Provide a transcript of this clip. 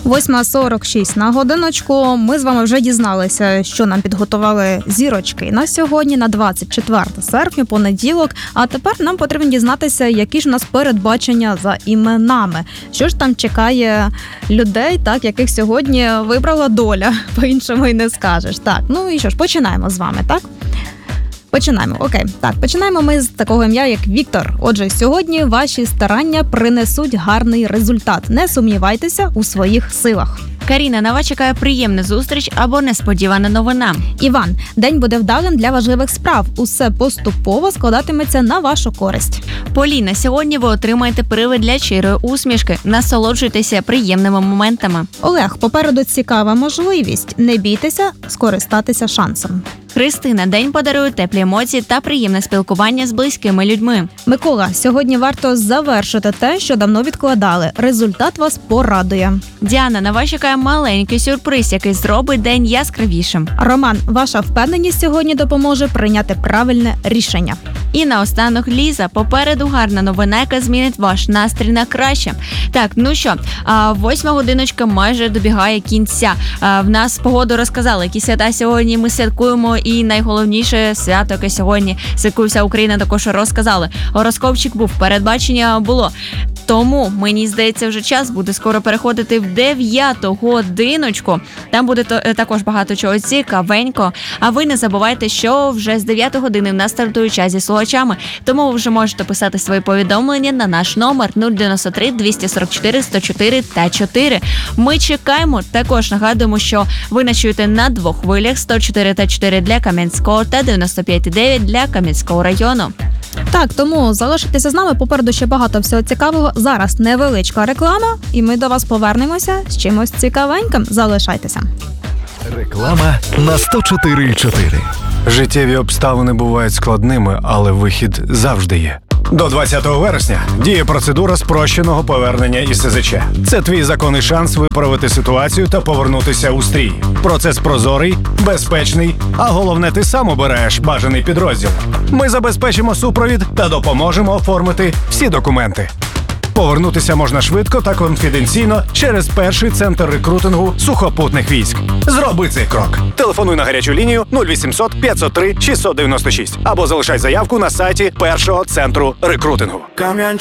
8:46 на годиночку. Ми з вами вже дізналися, що нам підготували зірочки на сьогодні, на 24 серпня, понеділок. А тепер нам потрібно дізнатися, які ж у нас передбачення за іменами. Що ж там чекає людей, так, яких сьогодні вибрала доля, по-іншому й не скажеш. Так, ну і що ж, починаємо з вами, так? Починаємо. Окей. Так, починаємо ми з такого ім'я, як Віктор. Отже, сьогодні ваші старання принесуть гарний результат. Не сумнівайтеся у своїх силах. Каріна, на вас чекає приємна зустріч або несподівана новина. Іван, день буде вдалим для важливих справ. Усе поступово складатиметься на вашу користь. Поліна, сьогодні ви отримаєте привид для щирої усмішки. Насолоджуйтеся приємними моментами. Олег, попереду цікава можливість. Не бійтеся скористатися шансом. Христина, день подарує теплі емоції та приємне спілкування з близькими людьми. Микола, сьогодні варто завершити те, що давно відкладали. Результат вас порадує. Діана, на вас чекає маленький сюрприз, який зробить день яскравішим. Роман, ваша впевненість сьогодні допоможе прийняти правильне рішення. І наостанок Ліза, попереду гарна новина, яка змінить ваш настрій на краще. Так, ну що, 8 годиночка майже добігає кінця. В нас погоду розказали, які свята сьогодні ми святкуємо, і найголовніше свято, яке сьогодні святкує вся Україна, також розказали. Гороскопчик був, передбачення було. Тому, мені здається, вже час буде скоро переходити в 9 годиночку. Там буде також багато чого цікавенько. А ви не забувайте, що вже з 9 години в нас стартує час зі слухачами. Тому ви вже можете писати свої повідомлення на наш номер 093 244 104 та 4. Ми чекаємо. Також нагадуємо, що ви ночуєте на 2 хвилях: 104 та 4 для Кам'янського та 95,9 для Кам'янського району. Так, тому залишайтеся з нами, попереду ще багато всього цікавого. Зараз невеличка реклама, і ми до вас повернемося з чимось цікавеньким. Залишайтеся. Реклама на 104,4. Життєві обставини бувають складними, але вихід завжди є. До 20 вересня діє процедура спрощеного повернення із СЗЧ. Це твій законний шанс виправити ситуацію та повернутися у стрій. Процес прозорий, безпечний, а головне, ти сам обираєш бажаний підрозділ. Ми забезпечимо супровід та допоможемо оформити всі документи. Повернутися можна швидко та конфіденційно через перший центр рекрутингу сухопутних військ. Зроби цей крок. Телефонуй на гарячу лінію 0800 503 696 або залишай заявку на сайті першого центру рекрутингу.